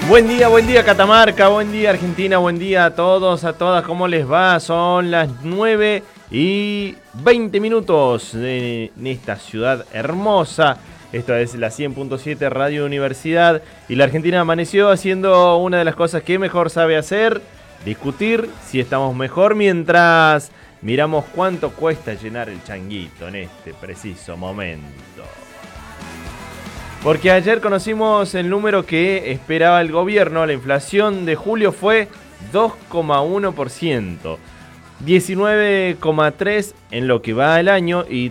Buen día Catamarca, buen día Argentina, buen día a todos, a todas, ¿cómo les va? Son las 9:20 en esta ciudad hermosa. Esto es la 100.7 Radio Universidad y la Argentina amaneció haciendo una de las cosas que mejor sabe hacer, discutir si estamos mejor mientras miramos cuánto cuesta llenar el changuito en este preciso momento. Porque ayer conocimos el número que esperaba el gobierno. La inflación de julio fue 2,1%, 19,3% en lo que va el año y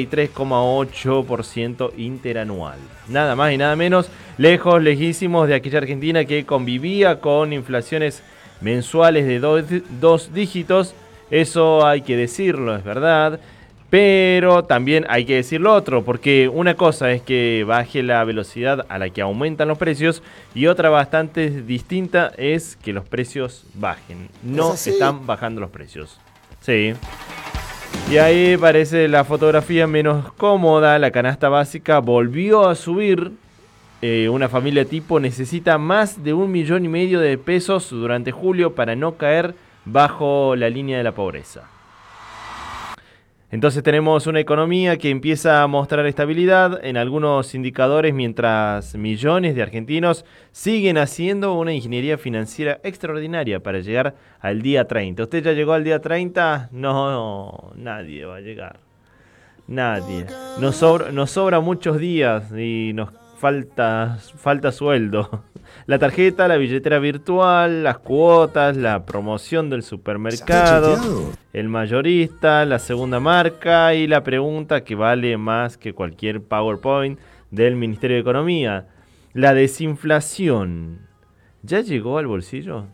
33,8% interanual. Nada más y nada menos, lejísimos de aquella Argentina que convivía con inflaciones mensuales de dos dígitos. Eso hay que decirlo, es verdad. Pero también hay que decir lo otro, porque una cosa es que baje la velocidad a la que aumentan los precios y otra bastante distinta es que los precios bajen. No están bajando los precios. Sí. Y ahí parece la fotografía menos cómoda. La canasta básica volvió a subir. Una familia tipo necesita más de 1,5 millones de pesos durante julio para no caer bajo la línea de la pobreza. Entonces tenemos una economía que empieza a mostrar estabilidad en algunos indicadores mientras millones de argentinos siguen haciendo una ingeniería financiera extraordinaria para llegar al día 30. ¿Usted ya llegó al día 30? No, nadie va a llegar. Nadie. Nos sobra muchos días y nos falta sueldo. La tarjeta, la billetera virtual, las cuotas, la promoción del supermercado, el mayorista, la segunda marca y la pregunta que vale más que cualquier PowerPoint del Ministerio de Economía. La desinflación. ¿Ya llegó al bolsillo?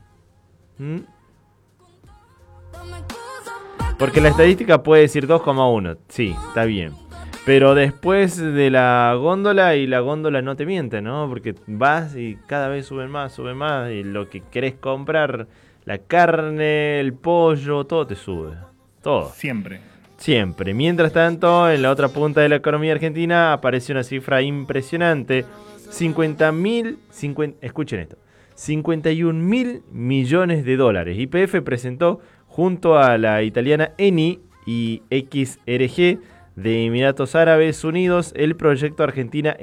Porque la estadística puede decir 2,1. Sí, está bien. Pero después de la góndola, y la góndola no te miente, ¿no? Porque vas y cada vez suben más, y lo que querés comprar, la carne, el pollo, todo te sube. Todo. Siempre. Mientras tanto, en la otra punta de la economía argentina aparece una cifra impresionante. Escuchen esto. 51.000 millones de dólares. YPF presentó junto a la italiana Eni y XRG de Emiratos Árabes Unidos el proyecto Argentina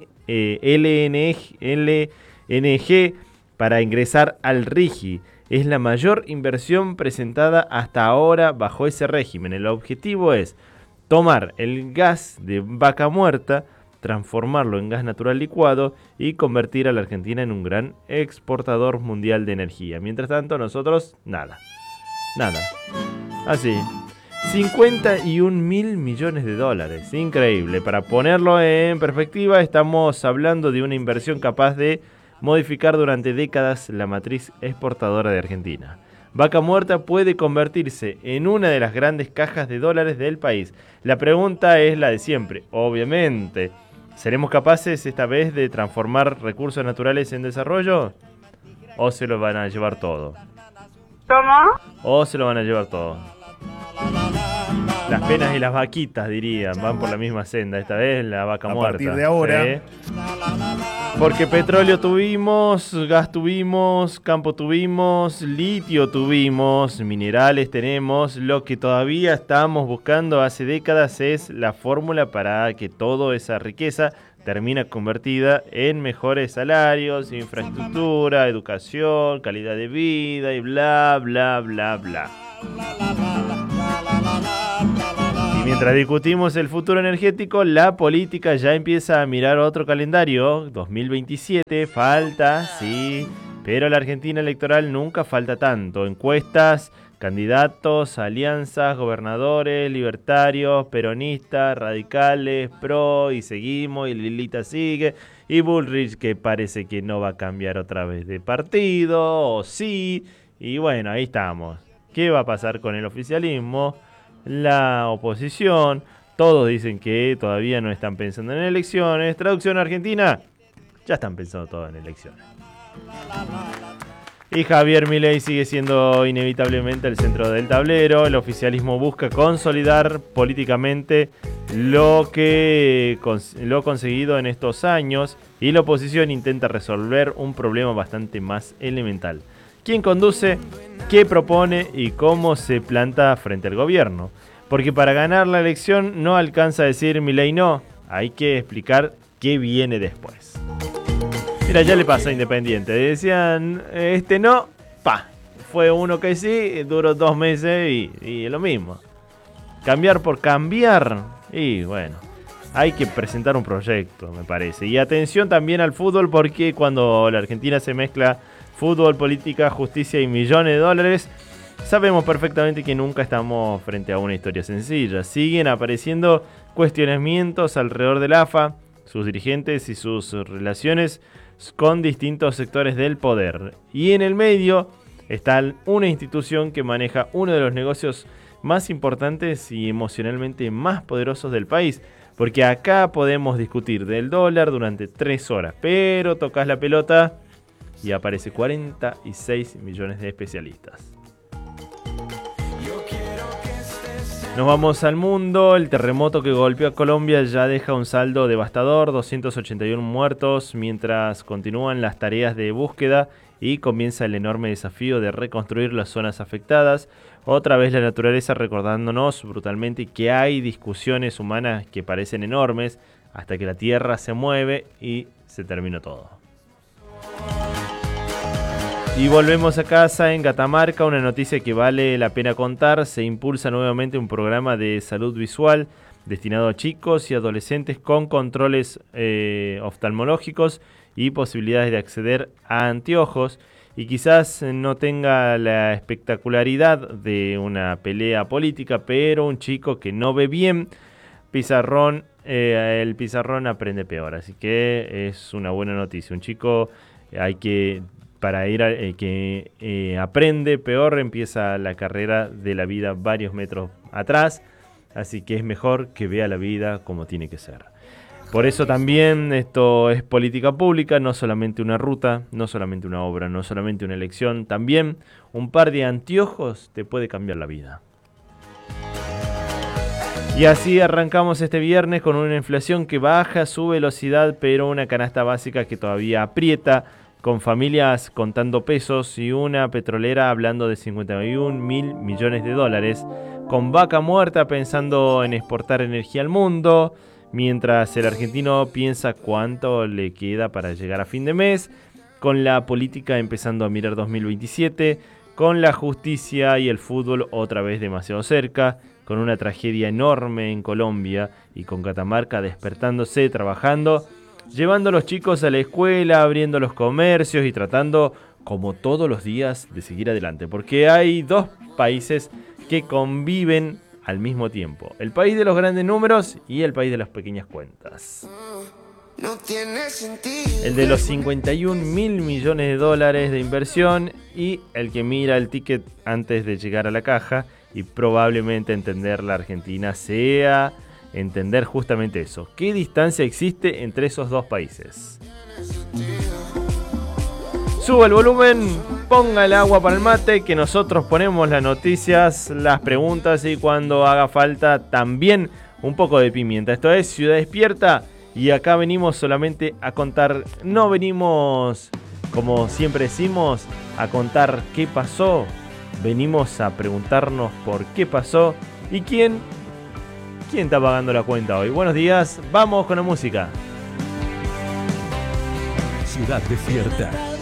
LNG para ingresar al RIGI. Es la mayor inversión presentada hasta ahora bajo ese régimen. El objetivo es tomar el gas de Vaca Muerta, transformarlo en gas natural licuado y convertir a la Argentina en un gran exportador mundial de energía. Mientras tanto, nosotros nada. Así. 51.000 millones de dólares, increíble. Para ponerlo en perspectiva, estamos hablando de una inversión capaz de modificar durante décadas la matriz exportadora de Argentina. Vaca Muerta puede convertirse en una de las grandes cajas de dólares del país. La pregunta es la de siempre, obviamente. ¿Seremos capaces esta vez de transformar recursos naturales en desarrollo? ¿O se lo van a llevar todo? ¿Cómo? ¿O se lo van a llevar todo? Las penas y las vaquitas, dirían, van por la misma senda. Esta vez la vaca muerta. A partir de ahora. ¿Sí? Porque petróleo tuvimos, gas tuvimos, campo tuvimos, litio tuvimos, minerales tenemos. Lo que todavía estamos buscando hace décadas es la fórmula para que toda esa riqueza termine convertida en mejores salarios, infraestructura, educación, calidad de vida y bla, bla, bla, bla. Y mientras discutimos el futuro energético, la política ya empieza a mirar otro calendario. 2027, falta, sí, pero la Argentina electoral nunca falta tanto. Encuestas, candidatos, alianzas, gobernadores, libertarios, peronistas, radicales, pro, y seguimos, y Lilita sigue, y Bullrich que parece que no va a cambiar otra vez de partido, o sí, y bueno, ahí estamos. ¿Qué va a pasar con el oficialismo? La oposición, todos dicen que todavía no están pensando en elecciones. Traducción argentina, ya están pensando todo en elecciones. Y Javier Milei sigue siendo inevitablemente el centro del tablero. El oficialismo busca consolidar políticamente lo conseguido en estos años y la oposición intenta resolver un problema bastante más elemental. ¿Quién conduce? ¿Qué propone? ¿Y cómo se planta frente al gobierno? Porque para ganar la elección no alcanza a decir Milei no, hay que explicar qué viene después. Mira, ya le pasó a Independiente, decían no, fue uno que sí, duró 2 meses y lo mismo. Cambiar por cambiar, y bueno, hay que presentar un proyecto, me parece. Y atención también al fútbol, porque cuando la Argentina se mezcla fútbol, política, justicia y millones de dólares, sabemos perfectamente que nunca estamos frente a una historia sencilla. Siguen apareciendo cuestionamientos alrededor del AFA, sus dirigentes y sus relaciones con distintos sectores del poder. Y en el medio está una institución que maneja uno de los negocios más importantes y emocionalmente más poderosos del país. Porque acá podemos discutir del dólar durante 3 horas, pero tocas la pelota y aparece 46 millones de especialistas. Nos vamos al mundo. El terremoto que golpeó a Colombia ya deja un saldo devastador, 281 muertos, mientras continúan las tareas de búsqueda y comienza el enorme desafío de reconstruir las zonas afectadas. Otra vez la naturaleza recordándonos brutalmente que hay discusiones humanas que parecen enormes hasta que la tierra se mueve y se terminó todo. Y volvemos a casa en Catamarca, una noticia que vale la pena contar. Se impulsa nuevamente un programa de salud visual destinado a chicos y adolescentes con controles oftalmológicos y posibilidades de acceder a anteojos. Y quizás no tenga la espectacularidad de una pelea política, pero un chico que no ve bien, el pizarrón aprende peor. Así que es una buena noticia. Un chico que aprende peor, empieza la carrera de la vida varios metros atrás. Así que es mejor que vea la vida como tiene que ser. Por eso también esto es política pública, no solamente una ruta, no solamente una obra, no solamente una elección. También un par de anteojos te puede cambiar la vida. Y así arrancamos este viernes con una inflación que baja su velocidad, pero una canasta básica que todavía aprieta, con familias contando pesos y una petrolera hablando de 51.000 millones de dólares, con Vaca Muerta pensando en exportar energía al mundo, mientras el argentino piensa cuánto le queda para llegar a fin de mes, con la política empezando a mirar 2027, con la justicia y el fútbol otra vez demasiado cerca, con una tragedia enorme en Colombia y con Catamarca despertándose, trabajando, llevando a los chicos a la escuela, abriendo los comercios y tratando, como todos los días, de seguir adelante. Porque hay 2 países que conviven al mismo tiempo. El país de los grandes números y el país de las pequeñas cuentas. No tiene sentido. El de los 51.000 millones de dólares de inversión y el que mira el ticket antes de llegar a la caja, y probablemente entender la Argentina sea entender justamente eso. ¿Qué distancia existe entre esos 2 países? Suba el volumen, ponga el agua para el mate, que nosotros ponemos las noticias, las preguntas y cuando haga falta también un poco de pimienta. Esto es Ciudad Despierta y acá venimos solamente a contar, no venimos, como siempre decimos, a contar qué pasó. Venimos a preguntarnos por qué pasó y quién está pagando la cuenta hoy. Buenos días, vamos con la música. Ciudad Despierta.